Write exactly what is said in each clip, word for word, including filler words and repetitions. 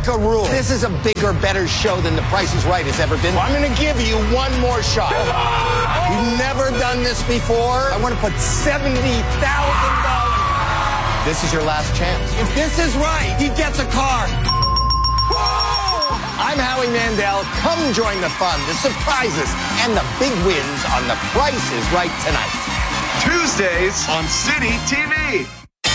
America rules. This is a bigger, better show than The Price is Right has ever been. I'm going to give you one more shot. You've never done this before. I want to put seventy thousand dollars. This is your last chance. If this is right, he gets a car. Whoa! I'm Howie Mandel. Come join the fun, the surprises, and the big wins on The Price is Right tonight. Tuesdays on City T V.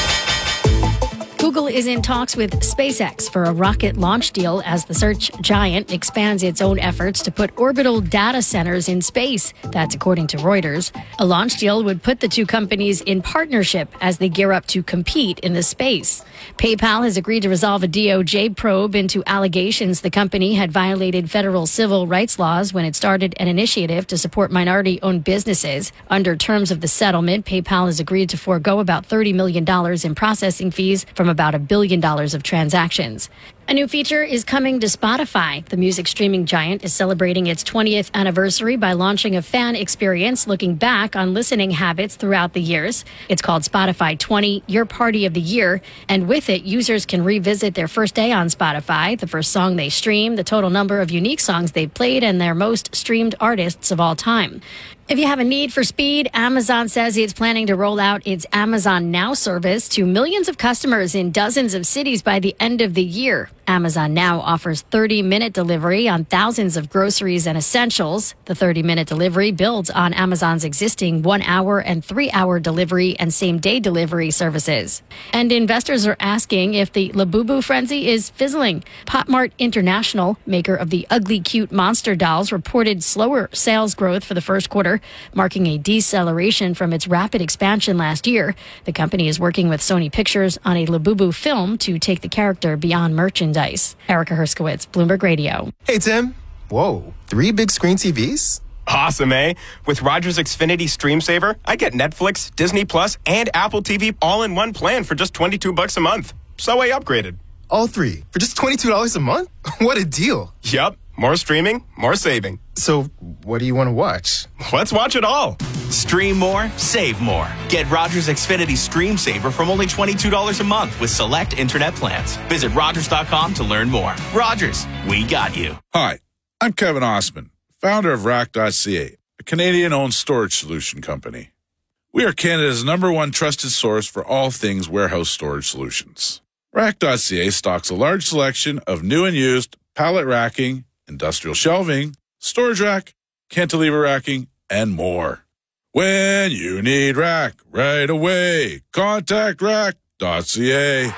Google is in talks with SpaceX for a rocket launch deal as the search giant expands its own efforts to put orbital data centers in space. That's according to Reuters. A launch deal would put the two companies in partnership as they gear up to compete in the space. PayPal has agreed to resolve a D O J probe into allegations the company had violated federal civil rights laws when it started an initiative to support minority-owned businesses. Under terms of the settlement, PayPal has agreed to forego about thirty million dollars in processing fees from about a billion dollars of transactions. A new feature is coming to Spotify. The music streaming giant is celebrating its twentieth anniversary by launching a fan experience looking back on listening habits throughout the years. It's called Spotify twenty, Your Party of the Year. And with it, users can revisit their first day on Spotify, the first song they streamed, the total number of unique songs they've played, and their most streamed artists of all time. If you have a need for speed, Amazon says it's planning to roll out its Amazon Now service to millions of customers in dozens of cities by the end of the year. Amazon Now offers thirty-minute delivery on thousands of groceries and essentials. The thirty-minute delivery builds on Amazon's existing one-hour and three-hour delivery and same-day delivery services. And investors are asking if the Labubu frenzy is fizzling. Pop Mart International, maker of the ugly cute monster dolls, reported slower sales growth for the first quarter, marking a deceleration from its rapid expansion last year. The company is working with Sony Pictures on a Labubu film to take the character beyond merchandise. Erica Herskowitz, Bloomberg Radio. Hey, Tim. Whoa, three big screen T Vs? Awesome, eh? With Rogers Xfinity Stream Saver, I get Netflix, Disney Plus, and Apple T V all in one plan for just twenty-two bucks a month. So I upgraded. All three for just twenty-two dollars a month? What a deal. Yup. More streaming, more saving. So what do you want to watch? Let's watch it all. Stream more, save more. Get Rogers Xfinity Stream Saver from only twenty-two dollars a month with select internet plans. Visit Rogers dot com to learn more. Rogers, we got you. Hi, I'm Kevin Osman, founder of Rack dot C A, a Canadian-owned storage solution company. We are Canada's number one trusted source for all things warehouse storage solutions. Rack dot C A stocks a large selection of new and used pallet racking, industrial shelving, storage rack, cantilever racking, and more. When you need rack right away, contact Rack dot C A.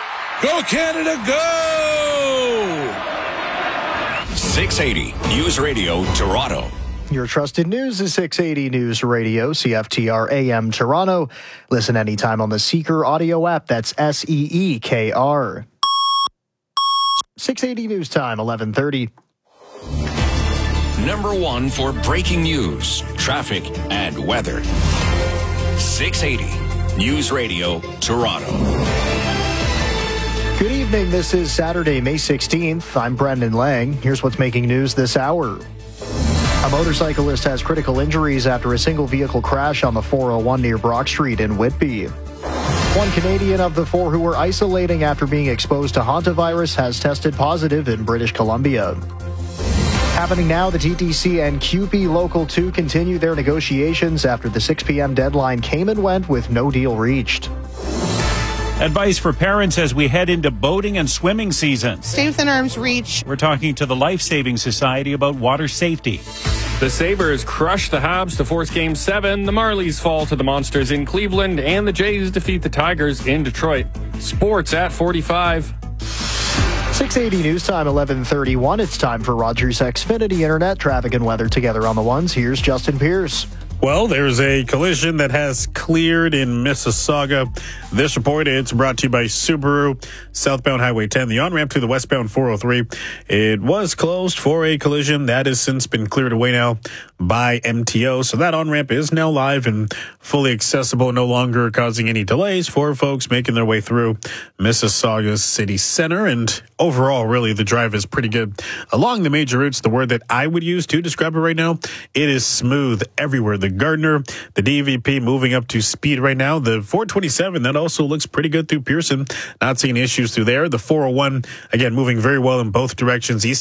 Go Canada, go! six eighty News Radio, Toronto. Your trusted news is six eighty News Radio, C F T R A M Toronto. Listen anytime on the Seeker audio app. That's S E E K R. six eighty News Time, eleven thirty. Number one for breaking news, traffic, and weather. six eighty News Radio, Toronto. Good evening. This is Saturday, May sixteenth. I'm Brendan Lang. Here's what's making news this hour. A motorcyclist has critical injuries after a single vehicle crash on the four oh one near Brock Street in Whitby. One Canadian of the four who were isolating after being exposed to hantavirus has tested positive in British Columbia. Happening now, the T T C and C U P E Local two continue their negotiations after the six p.m. deadline came and went with no deal reached. Advice for parents as we head into boating and swimming season. Stay within arm's reach. We're talking to the Life Saving Society about water safety. The Sabres crush the Habs to force Game seven. The Marlies fall to the Monsters in Cleveland. And the Jays defeat the Tigers in Detroit. Sports at forty-five. six eighty News Time, eleven thirty-one. It's time for Rogers Xfinity Internet traffic and weather together on the ones. Here's Justin Pierce. Well, there's a collision that has cleared in Mississauga. This report, it's brought to you by Subaru, southbound Highway ten, the on-ramp to the westbound four oh three. It was closed for a collision that has since been cleared away now. by M T O. So that on-ramp is now live and fully accessible, no longer causing any delays for folks making their way through Mississauga's city center. And overall, really, the drive is pretty good. Along the major routes, the word that I would use to describe it right now, it is smooth everywhere. The Gardner, the D V P moving up to speed right now. The four twenty-seven, that also looks pretty good through Pearson. Not seeing issues through there. The four oh one, again, moving very well in both directions. East